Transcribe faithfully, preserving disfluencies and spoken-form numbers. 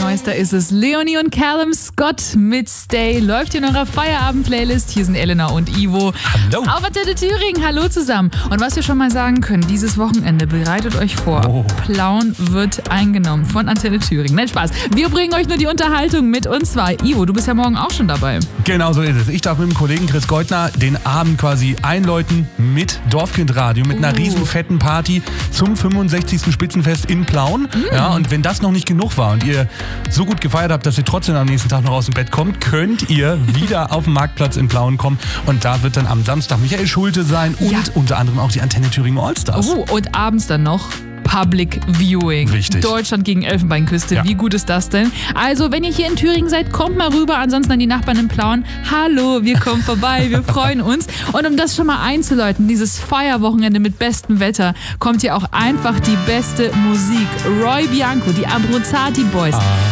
Neuester ist es. Leonie und Callum Scott mit Stay. Läuft hier in eurer Feierabend-Playlist. Hier sind Elena und Ivo. Hallo. Auf Antenne Thüringen. Hallo zusammen. Und was wir schon mal sagen können, dieses Wochenende, bereitet euch vor. Oh. Plauen wird eingenommen von Antenne Thüringen. Nein, Spaß. Wir bringen euch nur die Unterhaltung mit. Und zwar, Ivo, du bist ja morgen auch schon dabei. Genau so ist es. Ich darf mit dem Kollegen Chris Goldner den Abend quasi einläuten mit Dorfkindradio, mit einer Uh. riesen fetten Party zum fünfundsechzigsten Spitzenfest in Plauen. Mm. Ja, und wenn das noch nicht genug war und ihr so gut gefeiert habt, dass ihr trotzdem am nächsten Tag noch aus dem Bett kommt, könnt ihr wieder auf den Marktplatz in Plauen kommen. Und da wird dann am Samstag Michael Schulte sein und Ja. unter anderem auch die Antenne Thüringen Allstars. Oh, und abends dann noch Public Viewing. Richtig. Deutschland gegen Elfenbeinküste. Ja. Wie gut ist das denn? Also, wenn ihr hier in Thüringen seid, kommt mal rüber. Ansonsten an die Nachbarn in Plauen. Hallo, wir kommen vorbei. Wir freuen uns. Und um das schon mal einzuläuten, dieses Feierwochenende mit bestem Wetter, kommt hier auch einfach die beste Musik. Roy Bianco, die Abruzzati Boys. Ah.